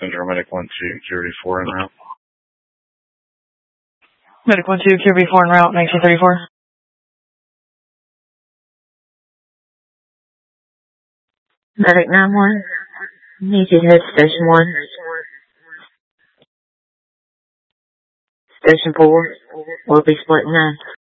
Central Medic 1-2, QRV4 en route. Medic 1-2, QRV4 en route, 1934. Medic 9-1, need you to head to Station 1. Station 4, we'll be splitting 9.